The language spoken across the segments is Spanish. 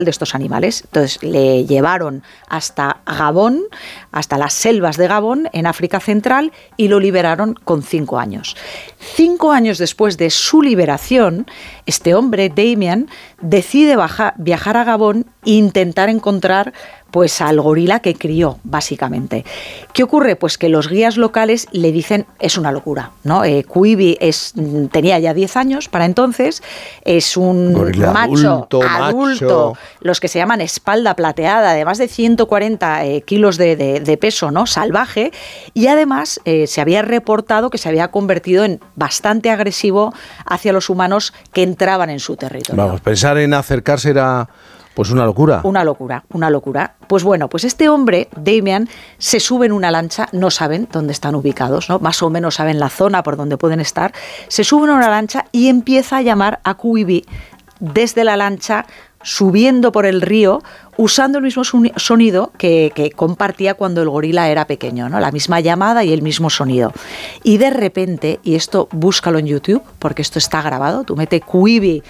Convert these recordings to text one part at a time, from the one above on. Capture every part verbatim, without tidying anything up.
de estos animales. Entonces le llevaron hasta Gabón, hasta las selvas de Gabón, en África Central, y lo liberaron con cinco años. Cinco años después de su liberación, este hombre, Damien, decide baja, viajar a Gabón e intentar encontrar pues al gorila que crió, básicamente. ¿Qué ocurre? Pues que los guías locales le dicen, es una locura, ¿no? Eh, Quibi es, tenía ya diez años para entonces, es un gorila macho, adulto, adulto, macho. Los que se llaman espalda plateada, de más de ciento cuarenta eh, kilos de, de, de peso, ¿no? Salvaje, y además eh, se había reportado que se había convertido en bastante agresivo hacia los humanos que entraban en su territorio. Vamos, pensar en acercarse era... Pues una locura. Una locura, una locura. Pues bueno, pues este hombre, Damien, se sube en una lancha, no saben dónde están ubicados, ¿no? Más o menos saben la zona por donde pueden estar, se sube en una lancha y empieza a llamar a Quibi desde la lancha, subiendo por el río, usando el mismo sonido que, que compartía cuando el gorila era pequeño, ¿no? La misma llamada y el mismo sonido. Y de repente, y esto búscalo en YouTube, porque esto está grabado, tú mete Quibi,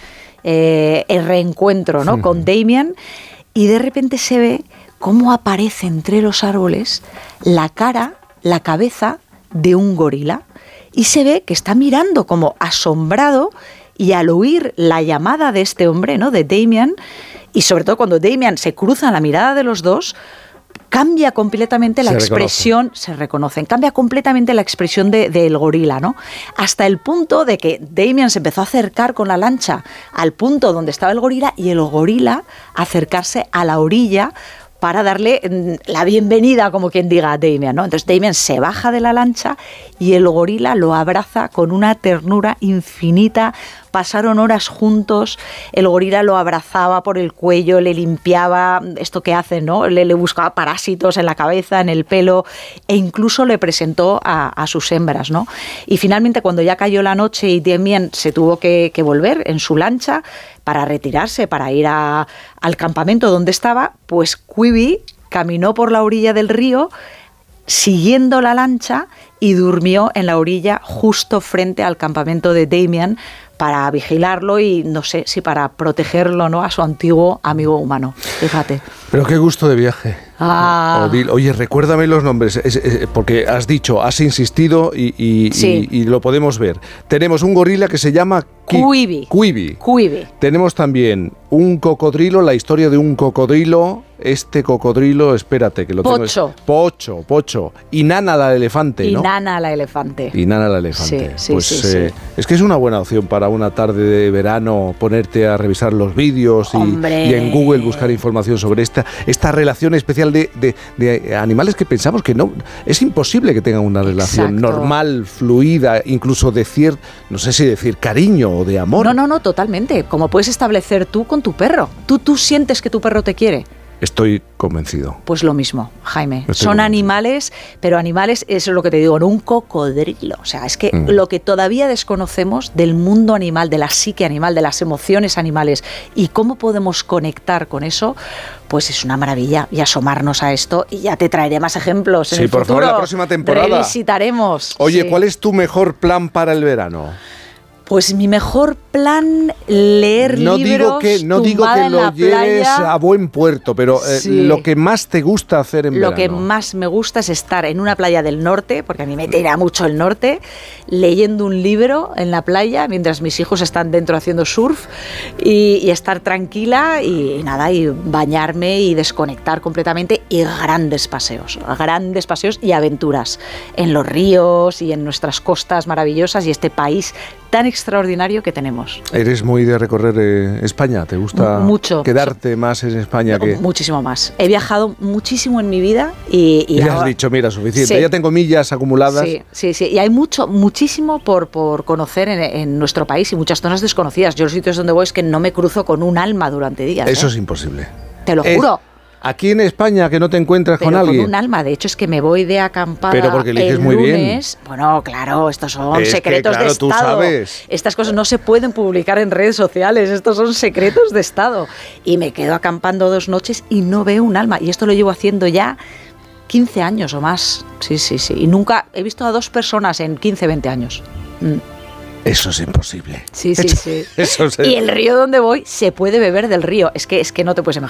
Eh, el reencuentro, ¿no? Sí. Con Damien, y de repente se ve cómo aparece entre los árboles la cara, la cabeza de un gorila, y se ve que está mirando como asombrado, y al oír la llamada de este hombre, ¿no? De Damien, y sobre todo cuando Damien se cruza la mirada de los dos, cambia completamente la se expresión, reconoce. se reconocen, cambia completamente la expresión de, del gorila, ¿no? Hasta el punto de que Damien se empezó a acercar con la lancha al punto donde estaba el gorila, y el gorila acercarse a la orilla para darle la bienvenida, como quien diga, a Damien, ¿no? Entonces Damien se baja de la lancha y el gorila lo abraza con una ternura infinita. Pasaron horas juntos, el gorila lo abrazaba por el cuello, le limpiaba esto que hace, ¿no? Le, le buscaba parásitos en la cabeza, en el pelo, e incluso le presentó a, a sus hembras, ¿no? Y finalmente, cuando ya cayó la noche y Damien se tuvo que, que volver en su lancha para retirarse, para ir a, al campamento donde estaba, pues Quibi caminó por la orilla del río siguiendo la lancha y durmió en la orilla justo frente al campamento de Damien, para vigilarlo y no sé si para protegerlo, ¿no? A su antiguo amigo humano. Fíjate. Pero qué gusto de viaje. Ah. Odile, oye, recuérdame los nombres, es, es, porque has dicho, has insistido y, y, sí. y, y lo podemos ver. Tenemos un gorila que se llama Quibi. Quibi. Quibi. Tenemos también un cocodrilo, la historia de un cocodrilo. Este cocodrilo, espérate, que lo tengo. Pocho. Pocho, Pocho. Y Nana la elefante, y ¿no? Y Nana la elefante. Y Nana la elefante. Sí, sí, pues sí, eh, sí. Es que es una buena opción para una tarde de verano, ponerte a revisar los vídeos y, y en Google buscar información sobre esta, esta relación especial de, de, de animales que pensamos que no, es imposible que tengan una relación Exacto. normal, fluida, incluso decir, no sé si decir cariño o de amor. No, no, no, totalmente. Como puedes establecer tú con tu perro. Tú, tú sientes que tu perro te quiere. Estoy convencido. Pues lo mismo, Jaime. Estoy Son convencido. Animales, pero animales, eso es lo que te digo, no un cocodrilo. O sea, es que mm. lo que todavía desconocemos del mundo animal, de la psique animal, de las emociones animales y cómo podemos conectar con eso, pues es una maravilla. Y asomarnos a esto, y ya te traeré más ejemplos en sí, el por futuro. favor, la próxima temporada. Revisitaremos. Oye, sí. ¿cuál es tu mejor plan para el verano? Pues mi mejor plan, leer no libros, digo que No digo que lo lleves playa. a buen puerto, pero eh, sí. lo que más te gusta hacer en lo verano. Lo que más me gusta es estar en una playa del norte, porque a mí me tira mucho el norte, leyendo un libro en la playa, mientras mis hijos están dentro haciendo surf, y, y estar tranquila y, y nada, y bañarme y desconectar completamente, y grandes paseos, grandes paseos y aventuras en los ríos y en nuestras costas maravillosas y este país tan extraordinario que tenemos. ¿Eres muy de recorrer eh, España? ¿Te gusta mucho quedarte más en España? No, que... Muchísimo más. He viajado muchísimo en mi vida y... y ya ahora... has dicho, mira, suficiente. Sí. Ya tengo millas acumuladas. Sí, sí, sí. Y hay mucho, muchísimo por, por conocer en, en nuestro país y muchas zonas desconocidas. Yo los sitios donde voy es que no me cruzo con un alma durante días. Eso ¿eh? es imposible. Te lo es... juro. Aquí en España, que no te encuentras pero con alguien. Con un alma, de hecho es que me voy de acampada. Pero porque eliges el muy lunes. bien. Bueno, claro, estos son es secretos que, claro, de Estado. Tú sabes. Estas cosas no se pueden publicar en redes sociales, estos son secretos de Estado. Y me quedo acampando dos noches y no veo un alma. Y esto lo llevo haciendo ya quince años o más. Sí, sí, sí. Y nunca he visto a dos personas en quince, veinte años. Mm. Eso es imposible. Sí, sí, sí. Eso es... Y el río donde voy se puede beber del río. Es que, es que no te puedes imaginar.